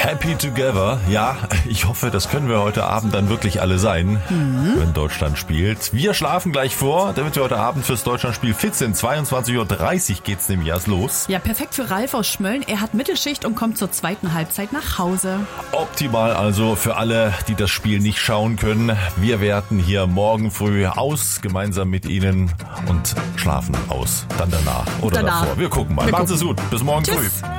Happy Together. Ja, ich hoffe, das können wir heute Abend dann wirklich alle sein, wenn Deutschland spielt. Wir schlafen gleich vor, damit wir heute Abend fürs Deutschlandspiel fit sind. 22:30 Uhr geht's nämlich erst los. Ja, perfekt für Ralf aus Schmölln. Er hat Mittelschicht und kommt zur zweiten Halbzeit nach Hause. Optimal also für alle, die das Spiel nicht schauen können. Wir werten hier morgen früh aus, gemeinsam mit Ihnen, und schlafen aus. Dann danach oder davor. Wir gucken mal. Machen Sie es gut. Bis morgen früh.